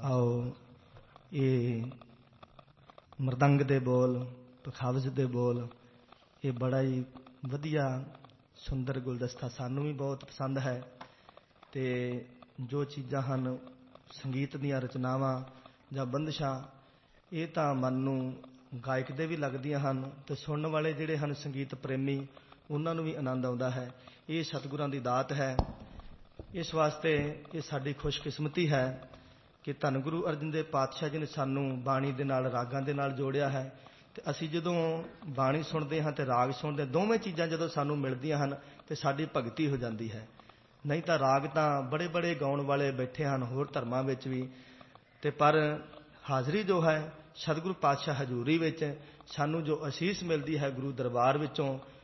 आओ ये मृदंग दे बोल, पखावज दे बोल, ये बड़ा ही वधिया सुंदर गुलदस्ता सानू भी बहुत पसंद है। तो जो चीज़ां हैं संगीत दीयां रचनावां जां बंदिशां ये तो मन नूं गायक दे भी लगदियां हैं तो सुनने वाले जिहड़े हैं संगीत प्रेमी उन्हां नूं भी आनंद आउंदा है। ये सतगुरां दी दात है। इस वास्ते ये साडी खुशकिस्मती है कि धन गुरु अर्जन देव पातशाह जी ने सानू बाणी दे नाल रागां दे नाल जोड़िया है। तो असीं जदों बाणी सुनते हैं तो राग सुनते दोवें चीज़ां जदों सानू मिलदियां हैं तो साडी भगती हो जाती है। नहीं तो राग तो बड़े बड़े गाउण वाले बैठे हैं होर धर्मां विच भी, ते पर हाज़री जो है सतगुरु पातशाह हजूरी विच सानू जो असीस मिलती है गुरु दरबार विचों